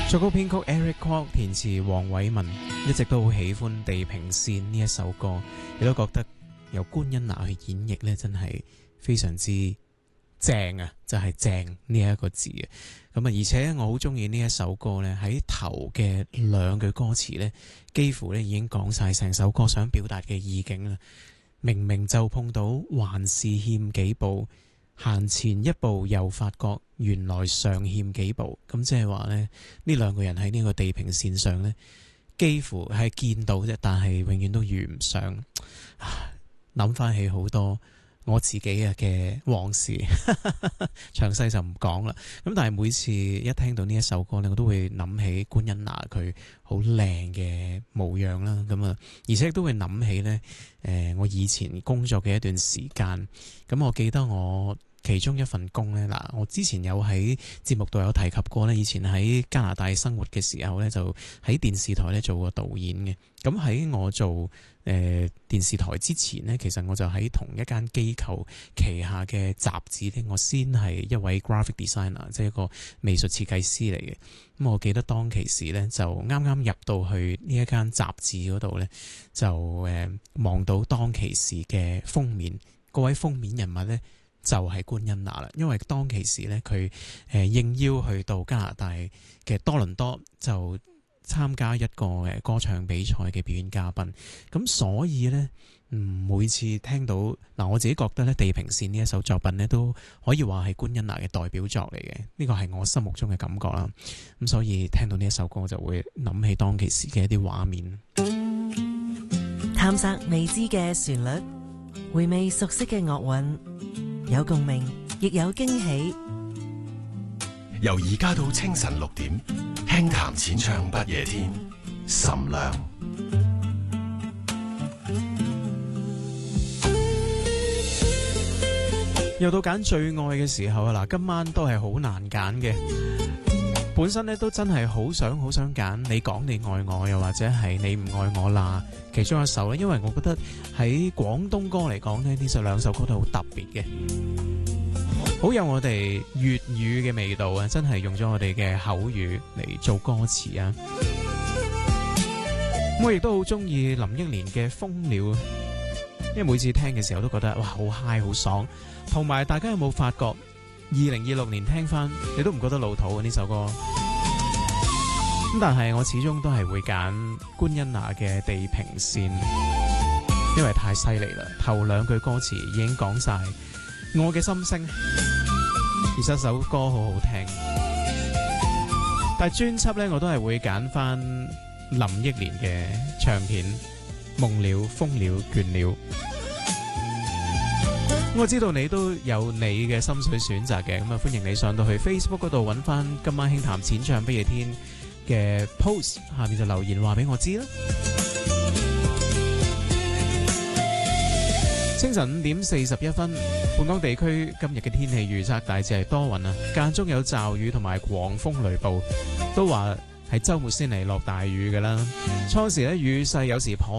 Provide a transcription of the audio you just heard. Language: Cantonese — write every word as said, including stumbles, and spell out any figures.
作曲編曲 Eric Kwok， 填詞黃偉文，一直都好喜歡《地平線》呢一首歌，亦都覺得由官恩娜去演繹呢，真係非常之正啊！就係、是、正呢一個字啊！咁啊，而且我好中意呢一首歌呢，喺頭嘅兩句歌詞呢，幾乎呢已經講晒成首歌想表達嘅意境啦。明明就碰到，還是欠幾步。行前一步又發覺原來尚欠幾步，咁即係話呢，呢兩個人喺呢個地平線上呢，幾乎係見到啫，但係永遠都遇唔上。諗翻起好多我自己嘅往事，詳細就唔講啦。咁但係每次一聽到呢一首歌呢，我都會諗起官恩娜佢好靚嘅模樣啦。咁啊，而且都會諗起呢，誒、呃，我以前工作嘅一段時間。咁我記得我其中一份工呢，嗱，我之前有喺節目度有提及過呢，以前喺加拿大生活嘅時候呢，就喺電視台呢做過導演嘅。咁喺我做誒、呃、電視台之前呢，其實我就喺同一間機構旗下嘅雜誌呢，我先係一位 graphic designer， 即係一個美術設計師嚟嘅。咁我記得當其時呢，就啱啱入到去呢一間雜誌嗰度呢，就誒望、呃、到當其時嘅封面，嗰位封面人物呢，就係官恩娜啦。因為當其時呢，佢誒應邀去到加拿大嘅多倫多就參加一個誒歌唱比賽嘅表演嘉賓，咁所以呢，嗯，每次聽到嗱，我自己覺得咧，《地平線》呢一首作品呢，都可以話係官恩娜嘅代表作嚟嘅，呢個係我心目中嘅感覺啦。咁所以聽到呢一首歌，我就會諗起當其時嘅一啲畫面， 探索未知嘅旋律，回味熟悉嘅樂韻，有共鳴，亦有驚喜。 由而家到清晨六點，輕談淺唱不夜天，岑亮。 又到揀最愛嘅時候啊！嗱，今晚都係好難揀嘅。本身咧都真係好想好想揀你講你愛我，又或者係你唔愛我啦，其中一首咧，因為我覺得喺廣東歌嚟講咧，呢首兩首歌都好特別嘅，好有我哋粵語嘅味道啊！真係用咗我哋嘅口語嚟做歌詞啊！我亦都好中意林憶蓮嘅《蜂鳥》，因為每次聽嘅時候都覺得哇好嗨好爽，同埋大家有冇發覺二零二六年聽翻你都唔覺得老土啊呢首歌？咁但係我始終都係會揀官恩娜嘅《地平線》，因為太犀利啦！頭兩句歌詞已經講晒我嘅心聲，而且首歌好好聽。但係專輯呢，我都係會揀翻林憶蓮嘅唱片《夢了瘋了倦了》。我知道你都有你嘅心水選擇嘅，咁啊歡迎你上到去 Facebook 嗰度揾翻今晚輕談淺唱不夜天嘅 post， 下面就留言話俾我知啦。清晨五點四十一分，本港地區今日嘅天氣預測大致係多雲啊，間中有驟雨同埋狂風雷暴，都話係週末先嚟落大雨㗎啦。初時咧雨勢有時頗